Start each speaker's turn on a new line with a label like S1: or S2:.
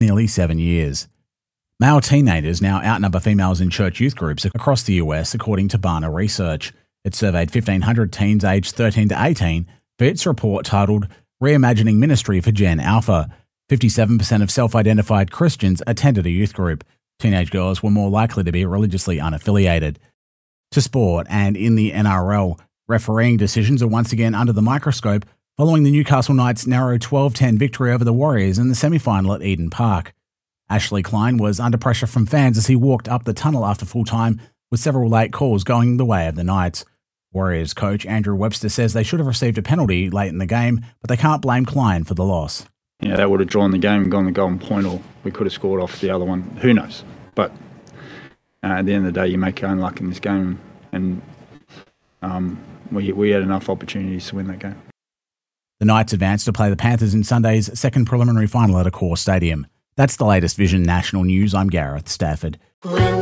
S1: nearly 7 years. Male teenagers now outnumber females in church youth groups across the US, according to Barna Research. It surveyed 1,500 teens aged 13 to 18 for its report titled Reimagining Ministry for Gen Alpha. 57% of self-identified Christians attended a youth group. Teenage girls were more likely to be religiously unaffiliated. To sport, and in the NRL, refereeing decisions are once again under the microscope following the Newcastle Knights' narrow 12-10 victory over the Warriors in the semi-final at Eden Park. Ashley Klein was under pressure from fans as he walked up the tunnel after full time, with several late calls going the way of the Knights. Warriors coach Andrew Webster says they should have received a penalty late in the game, but they can't blame Klein for the loss.
S2: Yeah, that would have drawn the game and gone the golden point, or we could have scored off the other one. Who knows? But at the end of the day, you make your own luck in this game, and we had enough opportunities to win that game.
S1: The Knights advanced to play the Panthers in Sunday's second preliminary final at Accor Stadium. That's the latest Vision National News. I'm Gareth Stafford.